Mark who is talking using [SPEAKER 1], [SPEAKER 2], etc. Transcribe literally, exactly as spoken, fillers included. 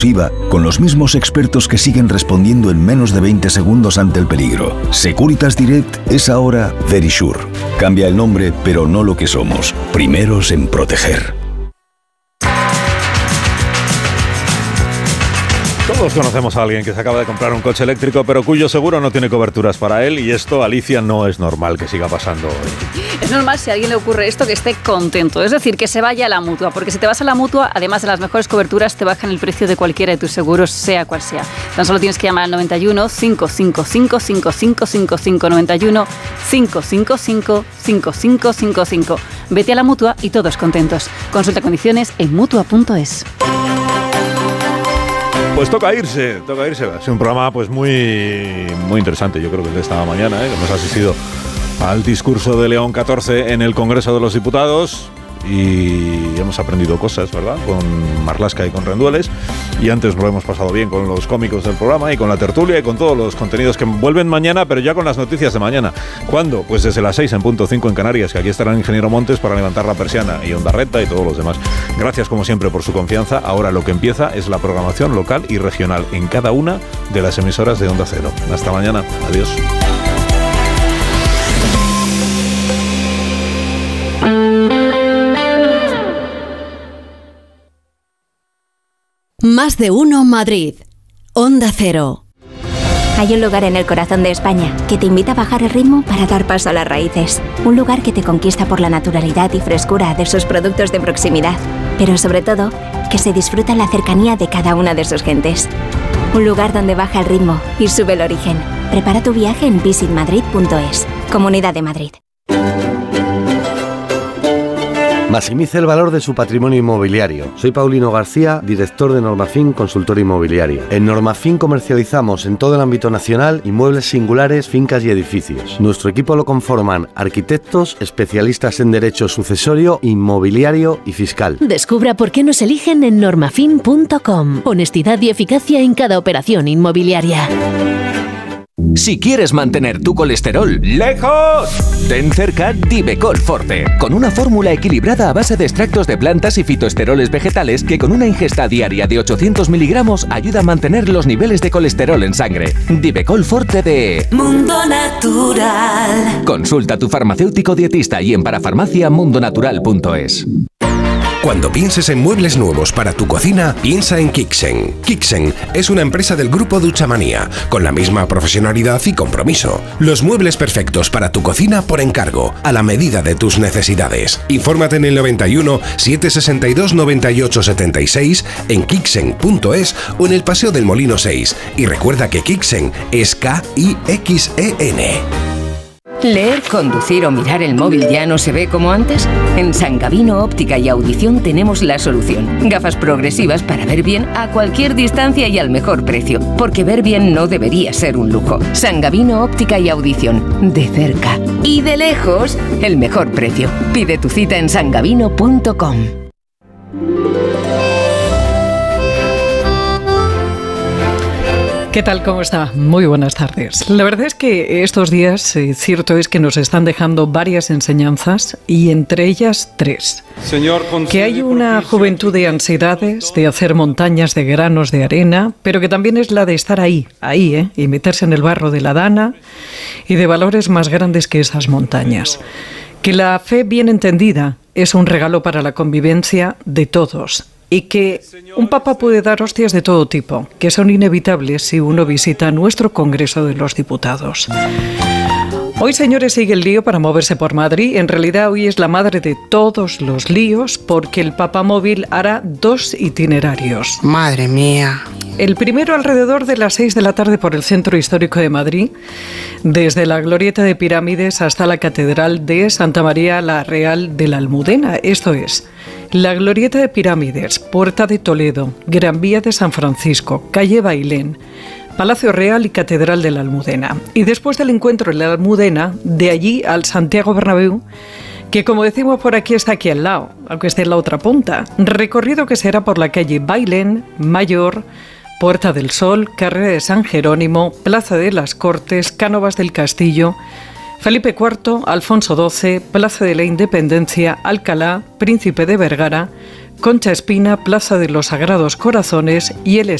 [SPEAKER 1] con los mismos expertos que siguen respondiendo en menos de veinte segundos ante el peligro. Securitas Direct es ahora Verisure. Cambia el nombre, pero no lo que somos. Primeros en proteger.
[SPEAKER 2] Todos conocemos a alguien que se acaba de comprar un coche eléctrico, pero cuyo seguro no tiene coberturas para él, y esto, Alicia, no es normal que siga pasando hoy.
[SPEAKER 3] Es normal, si a alguien le ocurre esto, que esté contento, es decir, que se vaya a la Mutua, porque si te vas a la Mutua, además de las mejores coberturas, te bajan el precio de cualquiera de tus seguros, sea cual sea. Tan solo tienes que llamar al noventa y uno, cinco cinco cinco, cinco cinco cinco cinco, noventa y uno, cinco cinco cinco, cinco cinco cinco cinco. Vete a la Mutua y todos contentos. Consulta condiciones en mutua punto es.
[SPEAKER 2] Pues toca irse, toca irse. Es un programa pues muy, muy interesante, yo creo que es de esta mañana, ¿eh? Hemos asistido al discurso de León catorce en el Congreso de los Diputados y hemos aprendido cosas, ¿verdad? Con Marlaska y con Rendueles, y antes lo hemos pasado bien con los cómicos del programa y con la tertulia y con todos los contenidos que vuelven mañana, pero ya con las noticias de mañana. ¿Cuándo? Pues desde las seis en punto cinco en Canarias, que aquí estará el ingeniero Montes para levantar la persiana, y Ondarreta y todos los demás. Gracias como siempre por su confianza. Ahora lo que empieza es la programación local y regional en cada una de las emisoras de Onda Cero. Hasta mañana. Adiós.
[SPEAKER 4] Más de uno Madrid. Onda Cero.
[SPEAKER 5] Hay un lugar en el corazón de España que te invita a bajar el ritmo para dar paso a las raíces. Un lugar que te conquista por la naturalidad y frescura de sus productos de proximidad. Pero sobre todo, que se disfruta la cercanía de cada una de sus gentes. Un lugar donde baja el ritmo y sube el origen. Prepara tu viaje en visit madrid punto es. Comunidad de Madrid.
[SPEAKER 6] Maximice el valor de su patrimonio inmobiliario. Soy Paulino García, director de Normafin Consultora Inmobiliaria. En Normafin comercializamos en todo el ámbito nacional inmuebles singulares, fincas y edificios. Nuestro equipo lo conforman arquitectos, especialistas en derecho sucesorio, inmobiliario y fiscal.
[SPEAKER 4] Descubra por qué nos eligen en normafin punto com. Honestidad y eficacia en cada operación inmobiliaria.
[SPEAKER 7] Si quieres mantener tu colesterol lejos, ten cerca Divecol Forte, con una fórmula equilibrada a base de extractos de plantas y fitoesteroles vegetales que con una ingesta diaria de ochocientos miligramos ayuda a mantener los niveles de colesterol en sangre. Divecol Forte de
[SPEAKER 8] Mundo Natural.
[SPEAKER 7] Consulta a tu farmacéutico dietista y en parafarmacia mundo natural punto es.
[SPEAKER 9] Cuando pienses en muebles nuevos para tu cocina, piensa en Kixen. Kixen es una empresa del grupo Duchamanía, con la misma profesionalidad y compromiso. Los muebles perfectos para tu cocina por encargo, a la medida de tus necesidades. Infórmate en el noventa y uno, setecientos sesenta y dos, noventa y ocho setenta y seis, en kixen punto es o en el Paseo del Molino seis. Y recuerda que Kixen es K I X E N.
[SPEAKER 10] ¿Leer, conducir o mirar el móvil ya no se ve como antes? En San Gavino Óptica y Audición tenemos la solución. Gafas progresivas para ver bien a cualquier distancia y al mejor precio. Porque ver bien no debería ser un lujo. San Gavino Óptica y Audición. De cerca y de lejos, el mejor precio. Pide tu cita en san gavino punto com.
[SPEAKER 11] ¿Qué tal? ¿Cómo está? Muy buenas tardes. La verdad es que estos días, eh, cierto es que nos están dejando varias enseñanzas y entre ellas tres.
[SPEAKER 12] Señor,
[SPEAKER 11] que hay una juventud de ansiedades, de hacer montañas de granos de arena, pero que también es la de estar ahí, ahí, ¿eh? Y meterse en el barro de la dana y de valores más grandes que esas montañas. Que la fe bien entendida es un regalo para la convivencia de todos. Y que un papa puede dar hostias de todo tipo, que son inevitables si uno visita nuestro Congreso de los Diputados. Hoy, señores, sigue el lío para moverse por Madrid. En realidad, hoy es la madre de todos los líos porque el papamóvil hará dos itinerarios.
[SPEAKER 13] Madre mía.
[SPEAKER 11] El primero alrededor de las seis de la tarde por el Centro Histórico de Madrid, desde la Glorieta de Pirámides hasta la Catedral de Santa María la Real de la Almudena. Esto es la Glorieta de Pirámides, Puerta de Toledo, Gran Vía de San Francisco, Calle Bailén, Palacio Real y Catedral de la Almudena. Y después del encuentro en la Almudena, de allí al Santiago Bernabéu, que como decimos por aquí está aquí al lado, aunque esté en la otra punta. Recorrido que será por la calle Bailén, Mayor, Puerta del Sol, Carrera de San Jerónimo, Plaza de las Cortes, Cánovas del Castillo, Felipe cuarto, Alfonso doce, Plaza de la Independencia, Alcalá, Príncipe de Vergara, Concha Espina, Plaza de los Sagrados Corazones y el